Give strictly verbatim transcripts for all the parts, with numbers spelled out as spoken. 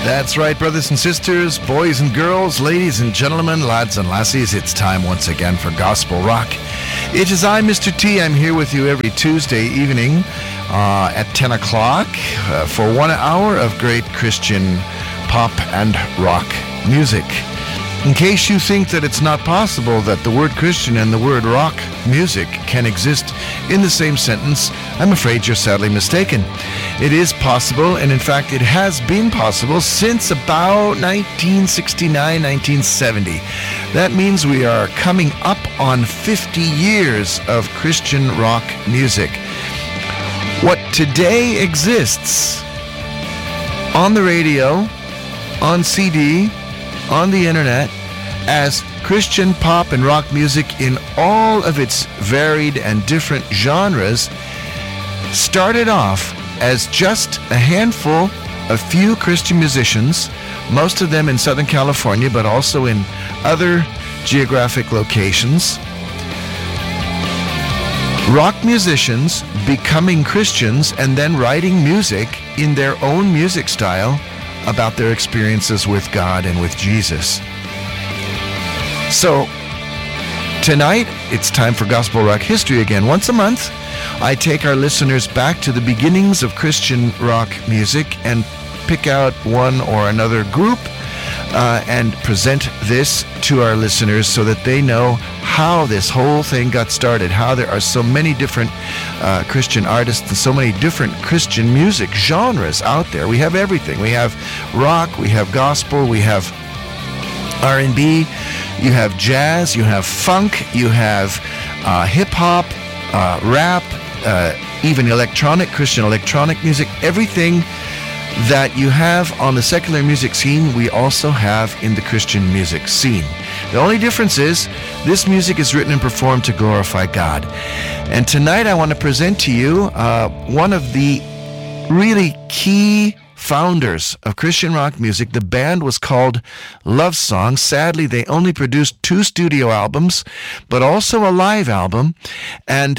That's right, brothers and sisters, boys and girls, ladies and gentlemen, lads and lassies. It's time once again for Gospel Rock. It is I, Mister T. I'm here with you every Tuesday evening uh, at ten o'clock uh, for one hour of great Christian pop and rock music. In case you think that it's not possible that the word Christian and the word rock music can exist in the same sentence, I'm afraid you're sadly mistaken. It is possible, and in fact it has been possible since about nineteen sixty-nine, nineteen seventy. That means we are coming up on fifty years of Christian rock music. What today exists on the radio, on C D, on the internet, as Christian pop and rock music in all of its varied and different genres started off as just a handful of few Christian musicians, most of them in Southern California, but also in other geographic locations. Rock musicians becoming Christians and then writing music in their own music style about their experiences with God and with Jesus. So, tonight, it's time for Gospel Rock History again. Once a month, I take our listeners back to the beginnings of Christian rock music and pick out one or another group uh, and present this to our listeners so that they know how this whole thing got started, how there are so many different uh, Christian artists and so many different Christian music genres out there. We have everything. We have rock, we have gospel, we have R and B, you have jazz, you have funk, you have uh, hip-hop, uh, rap, uh, even electronic, Christian electronic music. Everything that you have on the secular music scene, we also have in the Christian music scene. The only difference is this music is written and performed to glorify God. And tonight I want to present to you uh, one of the really key founders of Christian rock music. The band was called Love Song. Sadly, they only produced two studio albums, but also a live album. And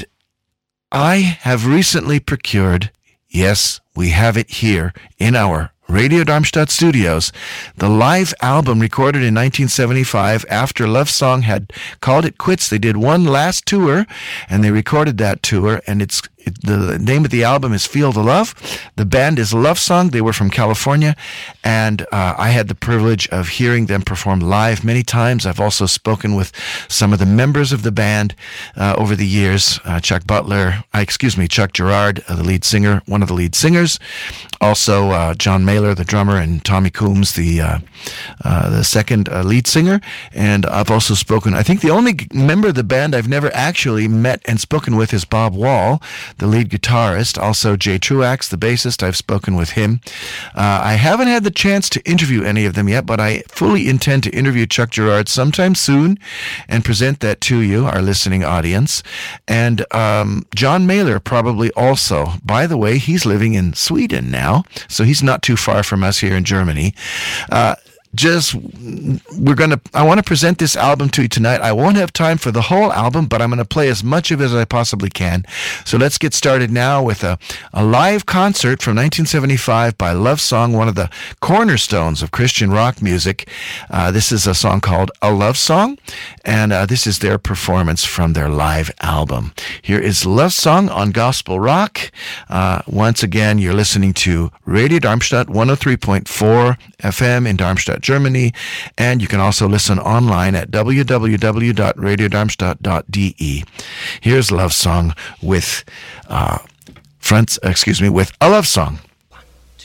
I have recently procured, yes, we have it here in our Radio Darmstadt studios, the live album recorded in nineteen seventy-five after Love Song had called it quits. They did one last tour, and they recorded that tour, and it's it, the name of the album is Feel the Love. The band is Love Song. They were from California, and uh, I had the privilege of hearing them perform live many times. I've also spoken with some of the members of the band uh, over the years. Uh, Chuck Butler, uh, excuse me, Chuck Girard, uh, the lead singer, one of the lead singers. Also, uh, John Mailer, the drummer, and Tommy Coombs, the uh, uh, the second uh, lead singer. And I've also spoken, I think the only g- member of the band I've never actually met and spoken with is Bob Wall, the lead guitarist. Also, Jay Truax, the bassist. I've spoken with him. Uh, I haven't had the chance to interview any of them yet, but I fully intend to interview Chuck Girard sometime soon and present that to you, our listening audience. And um, John Mailer probably also. By the way, he's living in Sweden now, so he's not too far from us here in Germany. Uh, just, we're going to, I want to present this album to you tonight. I won't have time for the whole album, but I'm going to play as much of it as I possibly can. So let's get started now with a, a live concert from nineteen seventy-five by Love Song, one of the cornerstones of Christian rock music. Uh, this is a song called A Love Song, and uh, this is their performance from their live album. Here is Love Song on Gospel Rock. Uh, once again, you're listening to Radio Darmstadt one oh three point four F M in Darmstadt, Germany, and you can also listen online at w w w dot radio darmstadt dot d e. Here's Love Song with uh, Franz, excuse me, with A Love Song.